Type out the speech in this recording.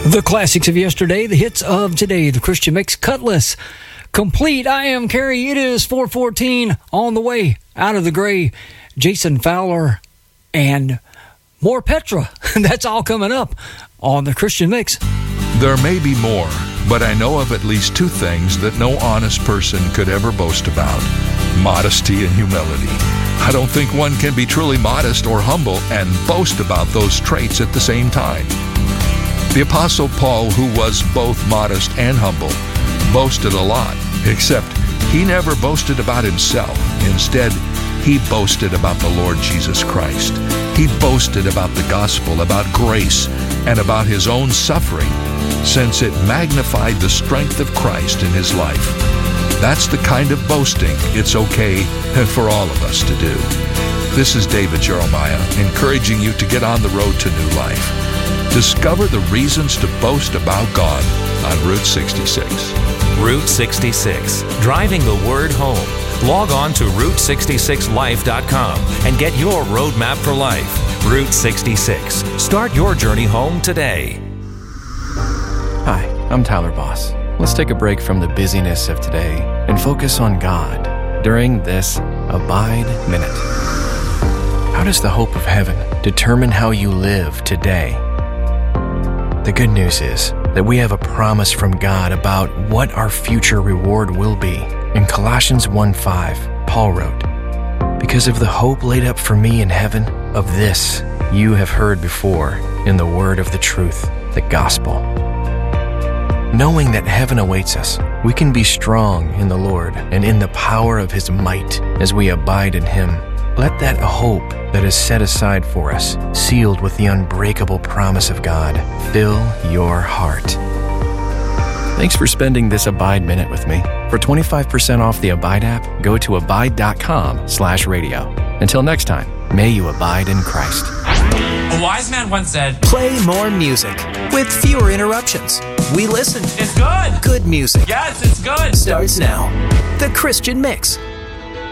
The classics of yesterday, the hits of today, the Christian Mix Cutlass complete. I am Carrie. It is 4:14 on the way out of the gray. Jason Fowler and more Petra. That's all coming up on the Christian Mix. There may be more, but I know of at least two things that no honest person could ever boast about: modesty and humility. I don't think one can be truly modest or humble and boast about those traits at the same time. The Apostle Paul, who was both modest and humble, boasted a lot, except he never boasted about himself. Instead, he boasted about the Lord Jesus Christ. He boasted about the gospel, about grace, and about his own suffering, since it magnified the strength of Christ in his life. That's the kind of boasting it's okay for all of us to do. This is David Jeremiah, encouraging you to get on the road to new life. Discover the reasons to boast about God on Route 66. Route 66, driving the word home. Log on to Route66Life.com and get your roadmap for life. Route 66. Start your journey home today. Hi, I'm Tyler Boss. Let's take a break from the busyness of today and focus on God during this Abide Minute. How does the hope of heaven determine how you live today? The good news is that we have a promise from God about what our future reward will be. In Colossians 1:5, Paul wrote, "Because of the hope laid up for me in heaven, of this you have heard before in the word of the truth, the gospel." Knowing that heaven awaits us, we can be strong in the Lord and in the power of His might as we abide in Him. Let that hope that is set aside for us, sealed with the unbreakable promise of God, fill your heart. Thanks for spending this Abide Minute with me. For 25% off the Abide app, go to abide.com/radio. Until next time, may you abide in Christ. A wise man once said, play more music with fewer interruptions. We listen. "It's good. Good music Yes, it's good." starts now. The Christian Mix.